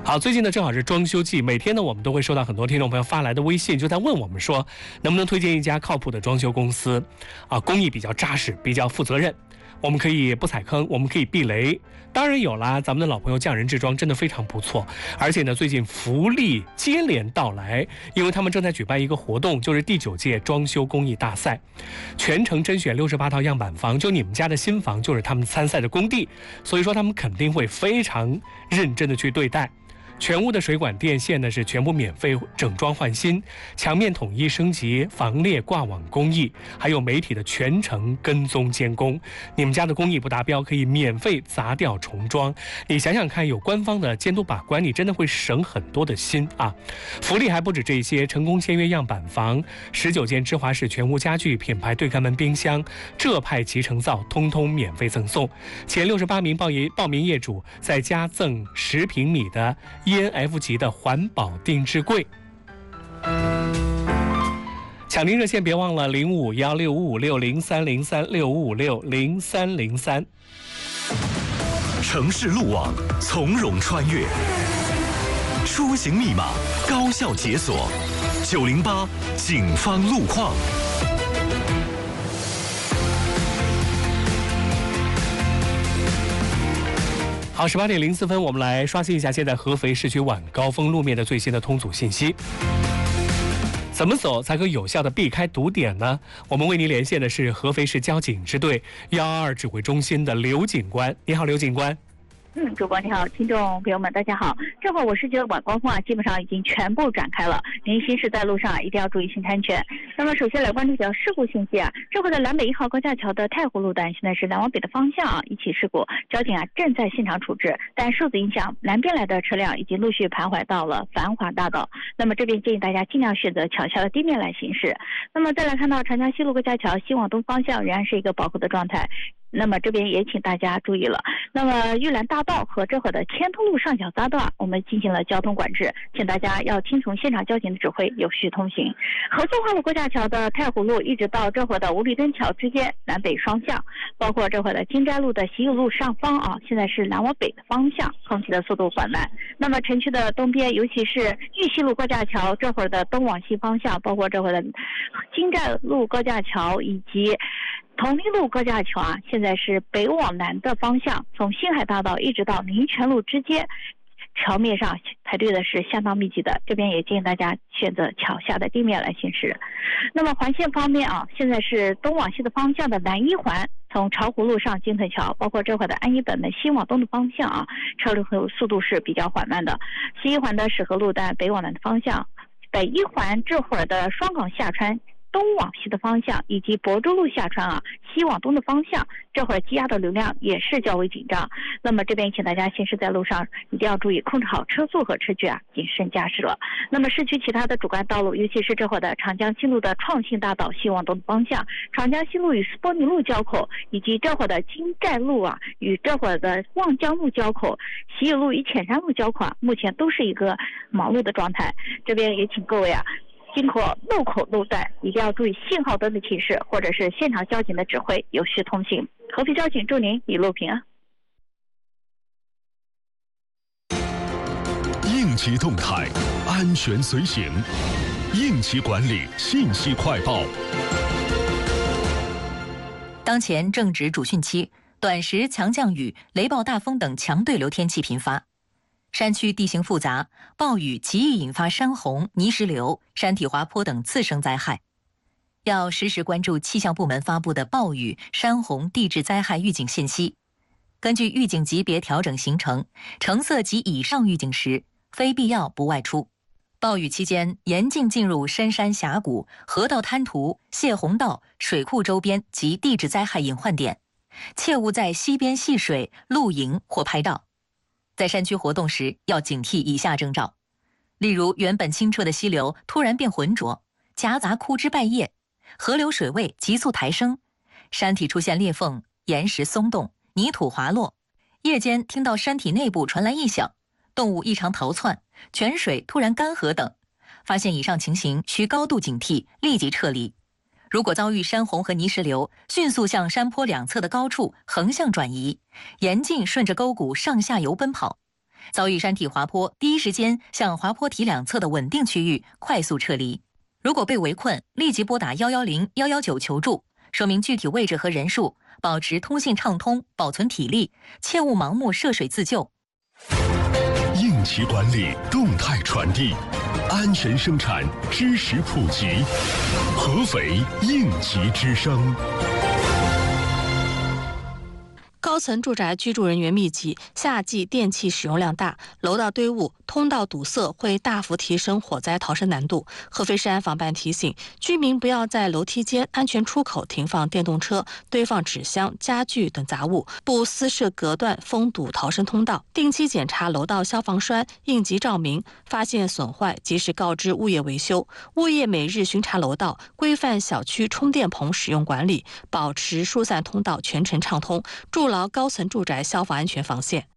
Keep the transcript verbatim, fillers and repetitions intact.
好，最近呢正好是装修季，每天呢我们都会收到很多听众朋友发来的微信，就在问我们说，能不能推荐一家靠谱的装修公司，啊，工艺比较扎实，比较负责任，我们可以不踩坑，我们可以避雷。当然有啦，咱们的老朋友匠人制装真的非常不错，而且呢最近福利接连到来，因为他们正在举办一个活动，就是第九届装修工艺大赛，全程甄选六十八套样板房，就你们家的新房就是他们参赛的工地，所以说他们肯定会非常认真的去对待。全屋的水管电线呢是全部免费整装换新，墙面统一升级，防裂挂网工艺，还有媒体的全程跟踪监工。你们家的工艺不达标，可以免费砸掉重装。你想想看，有官方的监督把关，你真的会省很多的心啊！福利还不止这些，成功签约样板房，十九件芝华士全屋家具、品牌对开门冰箱、浙派集成灶，通通免费赠送。前六十八名报业报名业主再加赠十平米的E N F 级的环保定制柜。抢订热线别忘了零五幺六五五六零三零三六五五六零三零三。 城市路网从容穿越，出行密码高效解锁，九零八警方路况。 好，十八点零四分，我们来刷新一下现在合肥市区晚高峰路面的最新的通阻信息。怎么走才可有效的避开堵点呢？我们为您连线的是合肥市交警支队一二二指挥中心的刘警官。你好，刘警官。 嗯，主播你好，听众朋友们大家好。这会儿我市区的晚高峰啊，基本上已经全部展开了。您行驶在路上啊，一定要注意行车安全。那么首先来关注一条事故信息啊，这会儿的南北一号高架桥的太湖路段现在是南往北的方向啊，一起事故，交警啊正在现场处置。但受此影响，南边来的车辆已经陆续盘桓到了繁华大道。那么这边建议大家尽量选择桥下的地面来行驶。那么再来看到长江西路高架桥西往东方向仍然是一个饱和的状态。那么这边也请大家注意了。那么玉兰大道和这会儿的千通路上小匝道，我们进行了交通管制，请大家要听从现场交警的指挥，有序通行。合作化路高架桥的太湖路一直到这会儿的五里墩桥之间南北双向，包括这会儿的金斋路的习友路上方啊，现在是南往北的方向，通行的速度缓慢。那么城区的东边，尤其是玉溪路高架桥这会儿的东往西方向，包括这会儿的金寨路高架桥以及同利路高架桥啊，现在是北往南的方向，从星海大道一直到民权路之间，桥面上排队的是相当密集的，这边也建议大家选择桥下的地面来行驶。那么环线方面啊，现在是东往西的方向的南一环，从巢湖路上金屯桥，包括这会的安一本的西往东的方向啊，车流速度是比较缓慢的。西一环的石河路段北往南的方向，北一环这会儿的双港下穿东往西的方向，以及亳州路下穿啊西往东的方向，这会儿积压的流量也是较为紧张。那么这边请大家行驶在路上一定要注意控制好车速和车距啊，谨慎驾驶了。那么市区其他的主干道路，尤其是这会儿的长江西路的创新大道西往东的方向，长江西路与斯波尼路交口，以及这会儿的金寨路啊与这会儿的望江路交口，习友路与浅山路交口啊，目前都是一个忙碌的状态。这边也请各位啊，经过路口路段一定要注意信号灯的提示，或者是现场交警的指挥，有序通行。合肥交警祝您一路平安。 应急动态，安全随行，应急管理信息快报。 当前正值主汛期，短时强降雨、雷暴大风等强对流天气频发。山区地形复杂，暴雨极易引发山洪、泥石流、山体滑坡等次生灾害，要实时关注气象部门发布的暴雨、山洪、地质灾害预警信息。根据预警级别调整行程，橙色及以上预警时，非必要不外出。暴雨期间，严禁进入深山峡谷、河道滩涂、泄洪道、水库周边及地质灾害隐患点，切勿在溪边戏水、露营或拍照。在山区活动时，要警惕以下征兆，例如原本清澈的溪流突然变浑浊，夹杂枯枝败叶，河流水位急速抬升，山体出现裂缝，岩石松动，泥土滑落，夜间听到山体内部传来异响，动物异常逃窜，泉水突然干涸等。发现以上情形，需高度警惕，立即撤离。如果遭遇山洪和泥石流，迅速向山坡两侧的高处横向转移，严禁顺着沟谷上下游奔跑。 遭遇山体滑坡，第一时间向滑坡体两侧的稳定区域快速撤离。如果被围困，立即拨打一一零、一一九求助，说明具体位置和人数，保持通信畅通，保存体力，切勿盲目涉水自救。 应急管理，动态传递，安全生产，知识普及。合肥应急之声。 高层住宅居住人员密集，夏季电气使用量大，楼道堆物、通道堵塞会大幅提升火灾逃生难度。合肥市安防办提醒居民不要在楼梯间、安全出口停放电动车、堆放纸箱、家具等杂物，不私设隔断、封堵逃生通道。定期检查楼道消防栓、应急照明，发现损坏及时告知物业维修。物业每日巡查楼道，规范小区充电棚使用管理，保持疏散通道全程畅通，筑牢高层住宅消防安全防线。